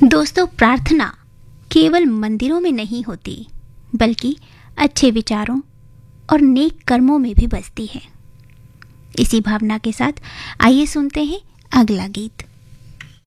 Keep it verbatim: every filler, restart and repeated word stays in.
दोस्तों, प्रार्थना केवल मंदिरों में नहीं होती, बल्कि अच्छे विचारों और नेक कर्मों में भी बसती है। इसी भावना के साथ आइए सुनते हैं अगला गीत।